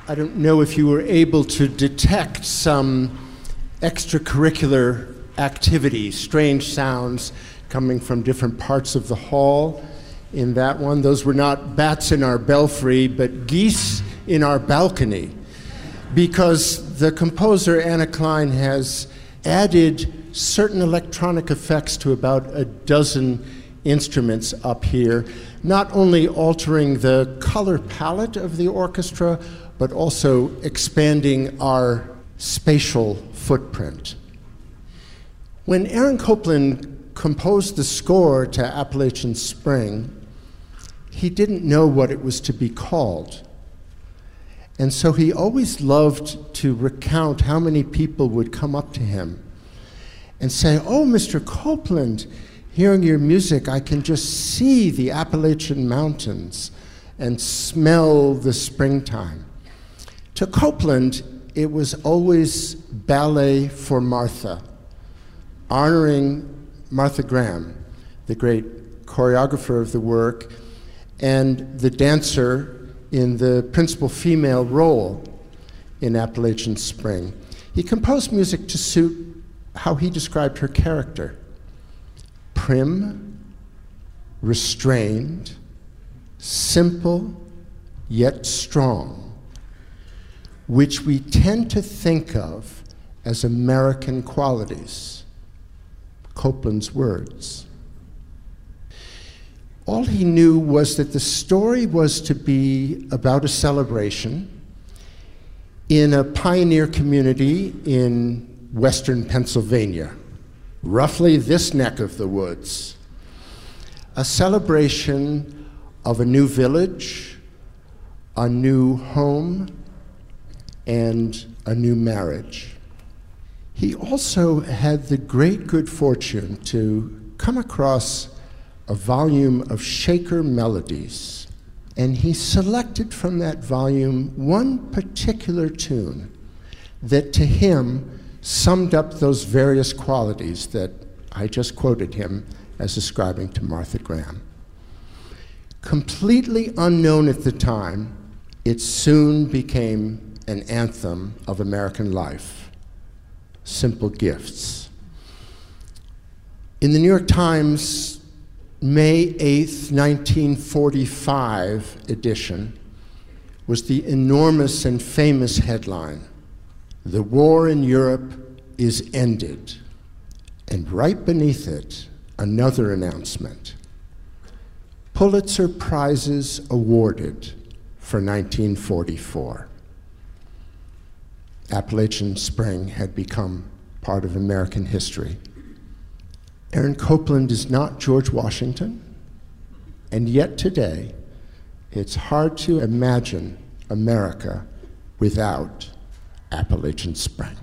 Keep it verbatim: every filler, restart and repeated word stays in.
I don't know if you were able to detect some extracurricular activity, strange sounds coming from different parts of the hall in that one. Those were not bats in our belfry, but geese in our balcony, because the composer Anna Klein has added certain electronic effects to about a dozen instruments up here, not only altering the color palette of the orchestra, but also expanding our spatial footprint. When Aaron Copland composed the score to Appalachian Spring, he didn't know what it was to be called. And so he always loved to recount how many people would come up to him and say, "Oh, Mister Copland, hearing your music, I can just see the Appalachian Mountains and smell the springtime." To Copland, it was always ballet for Martha, honoring Martha Graham, the great choreographer of the work, and the dancer in the principal female role in Appalachian Spring. He composed music to suit how he described her character: prim, restrained, simple, yet strong, which we tend to think of as American qualities. Copland's words. All he knew was that the story was to be about a celebration in a pioneer community in western Pennsylvania, roughly this neck of the woods. A celebration of a new village, a new home, and a new marriage. He also had the great good fortune to come across a volume of Shaker melodies, and he selected from that volume one particular tune that to him summed up those various qualities that I just quoted him as ascribing to Martha Graham. Completely unknown at the time, it soon became an anthem of American life: Simple Gifts. In the New York Times May eighth, nineteen forty-five edition was the enormous and famous headline, "The war in Europe is ended," and right beneath it, another announcement: Pulitzer Prizes awarded for nineteen forty-four. Appalachian Spring had become part of American history. Aaron Copland is not George Washington, and yet today, it's hard to imagine America without Appalachian Spring.